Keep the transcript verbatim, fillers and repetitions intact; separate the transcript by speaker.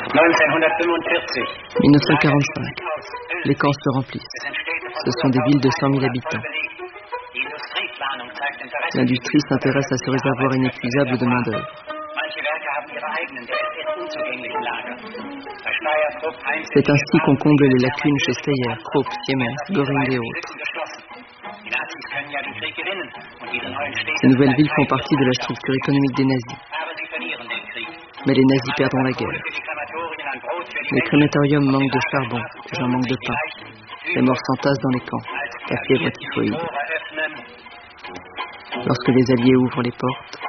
Speaker 1: mille neuf cent quarante-cinq. Les camps se remplissent. Ce sont des villes de cent mille habitants. L'industrie s'intéresse à ce réservoir inépuisable de main-d'œuvre. C'est ainsi qu'on comble les lacunes chez Steyr, Krupp, Siemens, Göring et autres. Ces nouvelles villes font partie de la structure économique des nazis. Mais les nazis perdront la guerre. Les crématoriums manquent de charbon, les gens manquent de pain. Les morts s'entassent dans les camps, la fièvre typhoïde. Lorsque les Alliés ouvrent les portes,